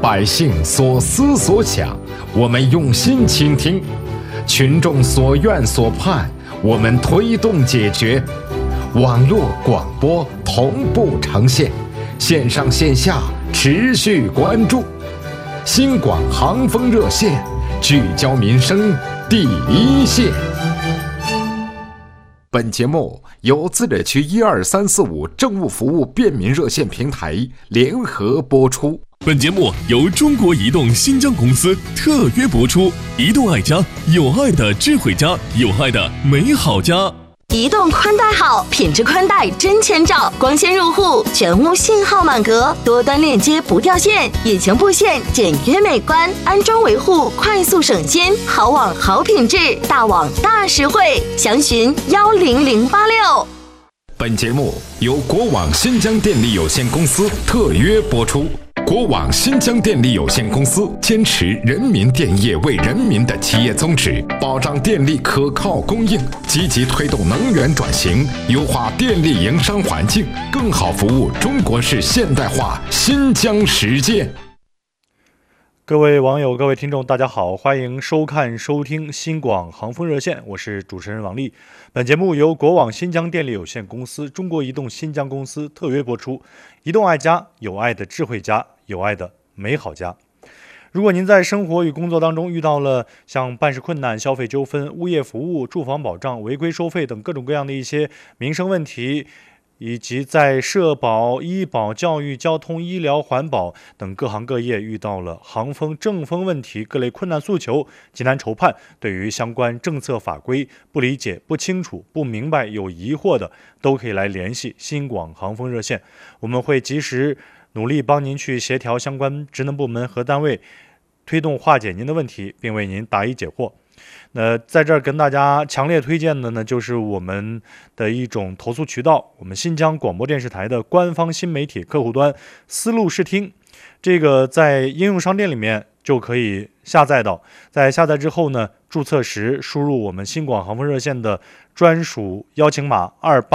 百姓所思所想，我们用心倾听；群众所愿所盼，我们推动解决。网络广播同步呈现，线上线下持续关注。新广航风热线，聚焦民生第一线。本节目由自治区12345政务服务便民热线平台联合播出。 本节目由中国移动新疆公司特约播出。移动爱家，有爱的智慧家，有爱的美好家。 移动宽带好，品质宽带真千兆，光纤入户，全屋信号满格，多端链接不掉线，隐形布线简约美观，安装维护快速省心，好网好品质，大网大实惠，详询10086。 本节目由国网新疆电力有限公司特约播出。国网新疆电力有限公司坚持人民电业为人民的企业宗旨，保障电力可靠供应，积极推动能源转型，优化电力营商环境，更好服务中国式现代化新疆实践。 各位网友、各位听众，大家好，欢迎收看、收听新广航风热线，我是主持人王丽。本节目由国网新疆电力有限公司、中国移动新疆公司特约播出。移动爱家，有爱的智慧家，有爱的美好家。如果您在生活与工作当中遇到了像办事困难、消费纠纷、物业服务、住房保障、违规收费等各种各样的一些民生问题，以及在社保、医保、教育、交通、医疗、环保等各行各业遇到了航风、政风问题、各类困难诉求、急难愁盼，对于相关政策法规不理解、不清楚、不明白、有疑惑的，都可以来联系新广航风热线，我们会及时努力帮您去协调相关职能部门和单位，推动化解您的问题，并为您答疑解惑。在这儿跟大家强烈推荐的呢，就是我们的一种投诉渠道，我们新疆广播电视台的官方新媒体客户端思路视听，这个在应用商店里面就可以下载到。在下载之后呢，注册时输入我们新广航风热线的专属邀请码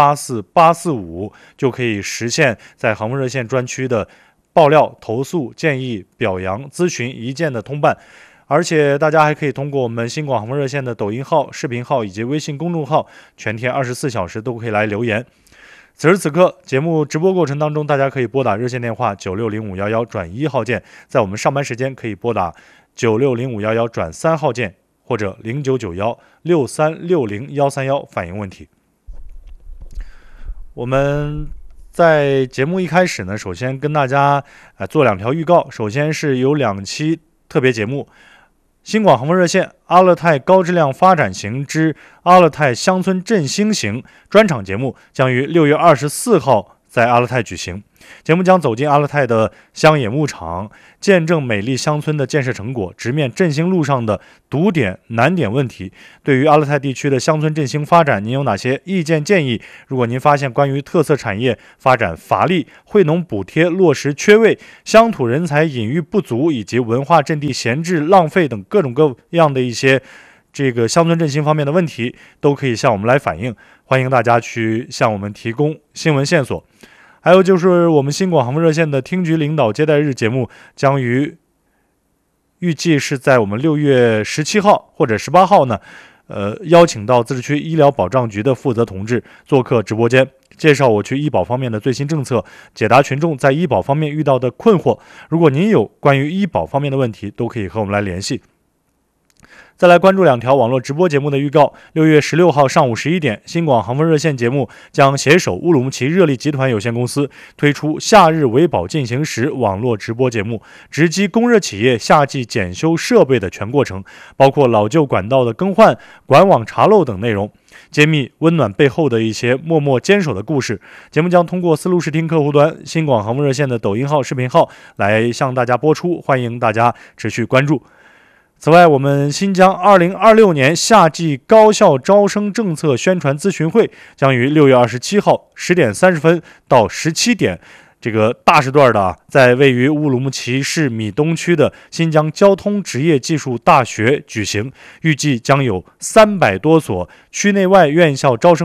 284845，就可以实现在航风热线专区的爆料、投诉、建议、表扬、咨询一键的通办。而且大家还可以通过我们新广航风热线的抖音号、视频号以及微信公众号，全天24小时都可以来留言。此时此刻，节目直播过程当中，大家可以拨打热线电话960511转1号键，在我们上班时间可以拨打960511转3号键，或者099163603131反映问题。我们在节目一开始呢，首先跟大家做2条预告。首先是有2期特别节目，新广航风热线阿勒泰高质量发展型之阿勒泰乡村振兴型专场节目将于6月24号在阿勒泰举行。节目将走进阿勒泰的乡野牧场，见证美丽乡村的建设成果，直面振兴路上的堵点难点问题。对于阿勒泰地区的乡村振兴发展，您有哪些意见建议？如果您发现关于特色产业发展乏力、惠农补贴落实缺位、乡土人才引育不足，以及文化阵地闲置浪费等各种各样的一些这个乡村振兴方面的问题，都可以向我们来反映。欢迎大家去向我们提供新闻线索。还有就是我们新广航风热线的厅局领导接待日节目将于预计是在我们6月17号或者18号呢，邀请到自治区医疗保障局的负责同志做客直播间，介绍我区医保方面的最新政策，解答群众在医保方面遇到的困惑。如果您有关于医保方面的问题，都可以和我们来联系。再来关注2条网络直播节目的预告。6月16号上午11点，新广航风热线节目将携手乌鲁木齐热力集团有限公司推出夏日维保进行时网络直播节目，直击供热企业夏季检修设备的全过程，包括老旧管道的更换、管网查漏等内容，揭秘温暖背后的一些默默坚守的故事。节目将通过思路视听客户端、新广航风热线的抖音号、视频号来向大家播出，欢迎大家持续关注。此外，我们新疆2026年夏季高校招生政策宣传咨询会将于6月27号10点30分到17点，这个大时段的在位于乌鲁木齐市米东区的新疆交通职业技术大学举行，预计将有300多所区内外院校招生组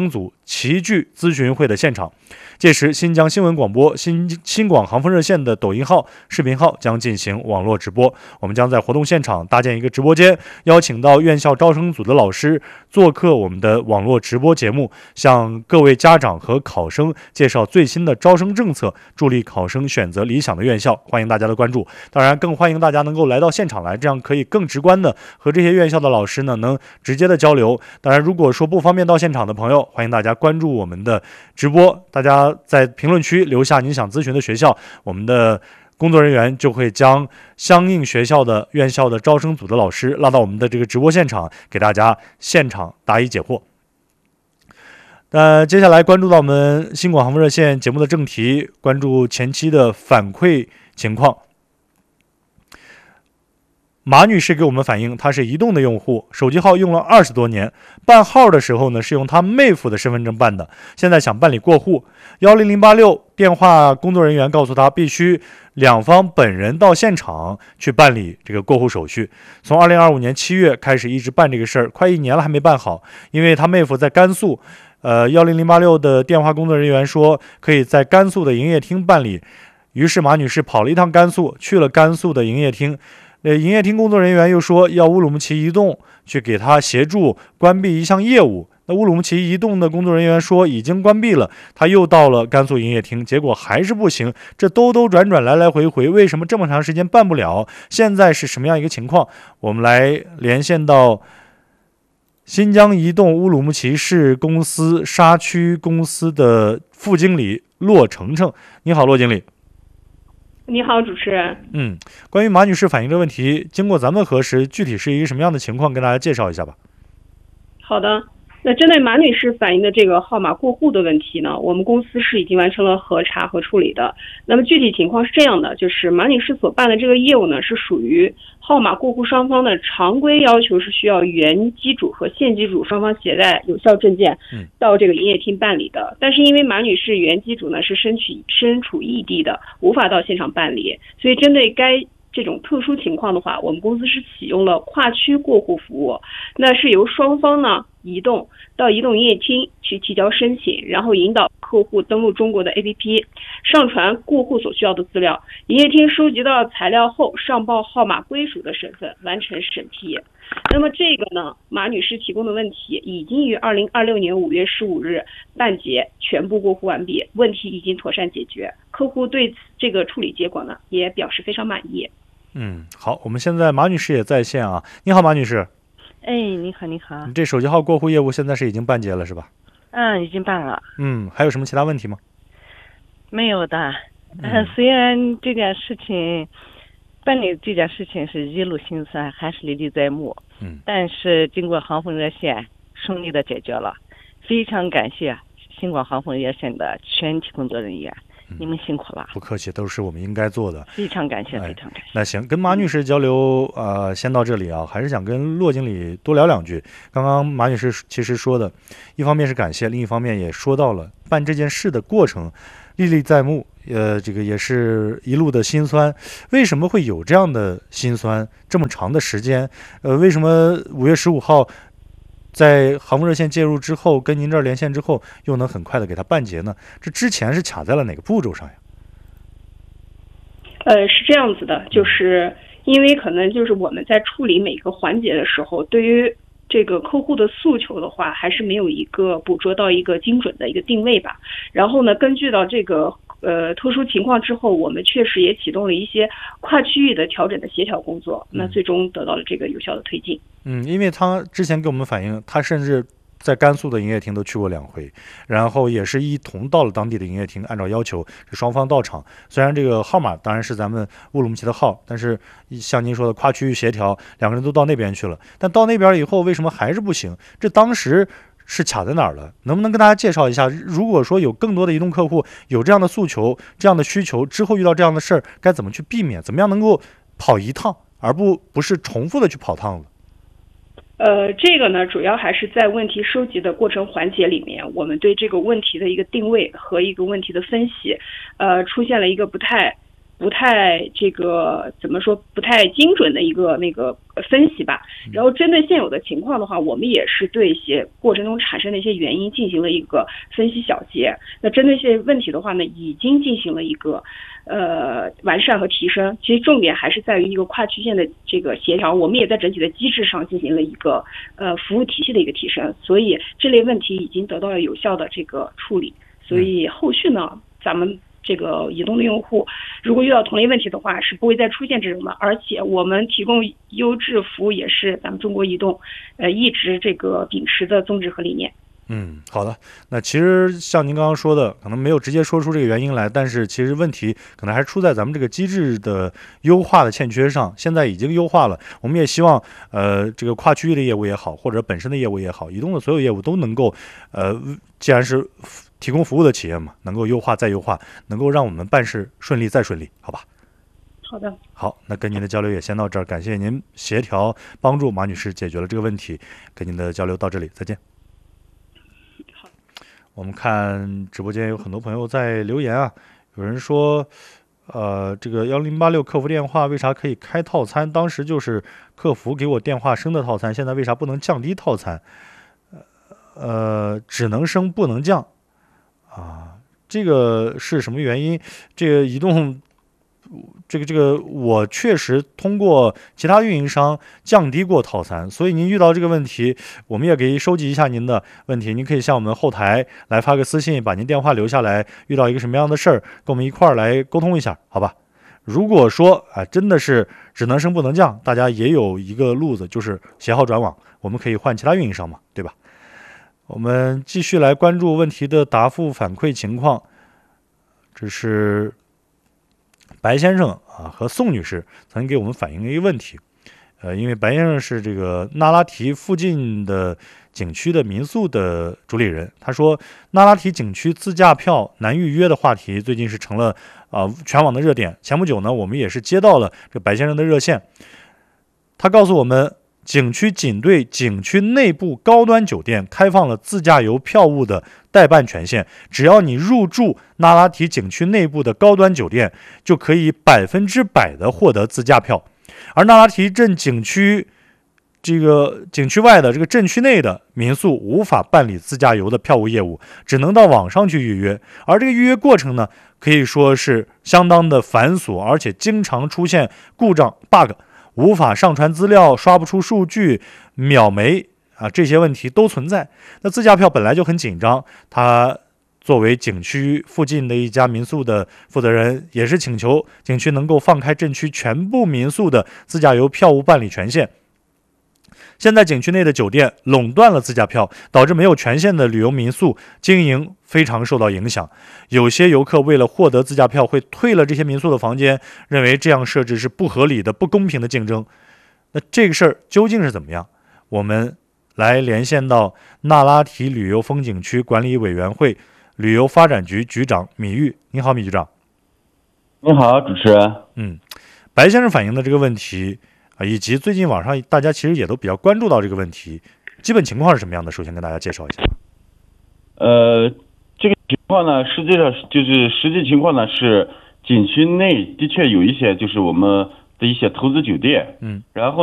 齐聚咨询会的现场。届时，新疆新闻广播、新广航风热线的抖音号、视频号将进行网络直播。我们将在活动现场搭建一个直播间，邀请到院校招生组的老师做客我们的网络直播节目，向各位家长和考生介绍最新的招生政策，助力考生选择理想的院校。欢迎大家的关注，当然更欢迎大家能够来到现场来，这样可以更直观的和这些院校的老师呢能直接的交流。当然，如果说不方便到现场的朋友，欢迎大家关注我们的直播，大家在评论区留下您想咨询的学校，我们的工作人员就会将相应学校的院校的招生组的老师拉到我们的这个直播现场，给大家现场答疑解惑。接下来关注到我们新广航风热线节目的正题，关注前期的反馈情况。马女士给我们反映，她是移动的用户，手机号用了20多年，办号的时候呢是用她妹夫的身份证办的，现在想办理过户，10086电话工作人员告诉她，必须两方本人到现场去办理这个过户手续。从2025年7月开始一直办这个事儿，快1年了还没办好，因为她妹夫在甘肃，10086的电话工作人员说可以在甘肃的营业厅办理，于是马女士跑了一趟甘肃，去了甘肃的营业厅。营业厅工作人员又说要乌鲁木齐移动去给他协助关闭一项业务，那乌鲁木齐移动的工作人员说已经关闭了，他又到了甘肃营业厅，结果还是不行，这兜兜转转来来回回，为什么这么长时间办不了？现在是什么样一个情况？我们来连线到新疆移动乌鲁木齐市公司沙区公司的副经理骆程程。你好，骆经理。 你好，主持人。 关于马女士反映这个问题，经过咱们核实，具体是一个什么样的情况，跟大家介绍一下吧。 好的，那针对马女士反映的这个号码过户的问题呢，我们公司是已经完成了核查和处理的。那么具体情况是这样的，就是马女士所办的这个业务呢，是属于号码过户双方的常规要求，是需要原机主和现机主双方携带有效证件到这个营业厅办理的。但是因为马女士原机主呢是身处异地的，无法到现场办理，所以针对该这种特殊情况的话，我们公司是启用了跨区过户服务，那是由双方呢移动到移动营业厅去提交申请，然后引导客户登录中国的 APP， 上传过户所需要的资料，营业厅收集到材料后上报号码归属的身份，完成审批。那么这个呢，马女士提供的问题已经于2026年5月15日办结，全部过户完毕，问题已经妥善解决，客户对这个处理结果呢也表示非常满意。 好，我们现在马女士也在线啊。你好，马女士。 你好，你好。 你这手机号过户业务现在是已经办结了是吧？ 已经办了。 还有什么其他问题吗？ 没有的。虽然这件事情办理这件事情是一路辛酸，还是历历在目。但是经过航风热线顺利的解决了，非常感谢新广航风热线的全体工作人员。你们辛苦了。 不客气，都是我们应该做的。 非常感谢，非常感谢。 那行，跟马女士交流先到这里啊，还是想跟骆经理多聊两句。刚刚马女士其实说的，一方面是感谢，另一方面也说到了办这件事的过程历历在目，这个也是一路的辛酸。为什么会有这样的辛酸？这么长的时间，为什么5月15号？在航风热线介入之后，跟您这儿连线之后，又能很快的给他办结呢？这之前是卡在了哪个步骤上呀？ 是这样子的，就是因为可能就是我们在处理每个环节的时候，对于这个客户的诉求的话，还是没有一个捕捉到一个精准的一个定位吧。然后呢，根据到这个特殊情况之后，我们确实也启动了一些跨区域的调整的协调工作，那最终得到了这个有效的推进。 因为他之前给我们反映，他甚至在甘肃的营业厅都去过2回，然后也是一同到了当地的营业厅，按照要求双方到场。虽然这个号码当然是咱们乌鲁木齐的号，但是像您说的跨区域协调，两个人都到那边去了，但到那边以后为什么还是不行？这当时是卡在哪儿了？能不能跟大家介绍一下？如果说有更多的移动客户有这样的诉求、这样的需求，之后遇到这样的事儿，该怎么去避免？怎么样能够跑一趟，而不是重复的去跑趟了？ 这个呢，主要还是在问题收集的过程环节里面，我们对这个问题的一个定位和一个问题的分析，出现了一个不太不太怎么说不太精准的一个分析吧。然后针对现有的情况的话，我们也是对一些过程中产生的一些原因进行了一个分析小结。那针对这些问题的话呢，已经进行了一个完善和提升。其实重点还是在于一个跨区县的这个协调，我们也在整体的机制上进行了一个服务体系的一个提升，所以这类问题已经得到了有效的这个处理。所以后续呢，咱们这个移动的用户如果遇到同类问题的话，是不会再出现这种的。而且我们提供优质服务也是咱们中国移动一直这个秉持的宗旨和理念。 好的。那其实像您刚刚说的，可能没有直接说出这个原因来，但是其实问题可能还出在咱们这个机制的优化的欠缺上。现在已经优化了，我们也希望这个跨区域的业务也好，或者本身的业务也好，移动的所有业务都能够既然是提供服务的企业嘛，能够优化再优化，能够让我们办事顺利再顺利，好吧？ 好的。 好，那跟您的交流也先到这儿，感谢您协调帮助马女士解决了这个问题，跟您的交流到这里，再见。我们看直播间有很多朋友在留言啊，有人说这个1086客服电话为啥可以开套餐？当时就是客服给我电话升的套餐，现在为啥不能降低套餐？只能升不能降啊，这个是什么原因？这个移动这个我确实通过其他运营商降低过套餐，所以您遇到这个问题，我们也可以收集一下您的问题，您可以向我们后台来发个私信，把您电话留下来，遇到一个什么样的事儿，跟我们一块儿来沟通一下，好吧？如果说真的是只能升不能降，大家也有一个路子，就是携号转网，我们可以换其他运营商嘛，对吧？我们继续来关注问题的答复反馈情况。这是白先生和宋女士曾经给我们反映了一个问题，因为白先生是这个那拉提附近的景区的民宿的主理人，他说那拉提景区自驾票难预约的话题最近是成了全网的热点。前不久呢，我们也是接到了这白先生的热线，他告诉我们，景区仅对景区内部高端酒店开放了自驾游票务的代办权限，只要你入住那拉提景区内部的高端酒店，就可以100%的获得自驾票。而那拉提镇景区这个景区外的这个镇区内的民宿无法办理自驾游的票务业务，只能到网上去预约。而这个预约过程呢，可以说是相当的繁琐，而且经常出现故障 bug，无法上传资料，刷不出数据，秒没这些问题都存在。那自驾票本来就很紧张，他作为景区附近的一家民宿的负责人，也是请求景区能够放开镇区全部民宿的自驾游票务办理权限。现在景区内的酒店垄断了自驾票，导致没有权限的旅游民宿经营非常受到影响。有些游客为了获得自驾票会退了这些民宿的房间，认为这样设置是不合理的、不公平的竞争。那这个事儿究竟是怎么样？我们来连线到那拉提旅游风景区管理委员会旅游发展局局长米玉。您好，米局长。 您好，主持人。 白先生反映的这个问题以及最近网上大家其实也都比较关注到这个问题，基本情况是什么样的？首先跟大家介绍一下。 这个情况呢，实际情况呢是景区内的确有一些就是我们的一些投资酒店，然后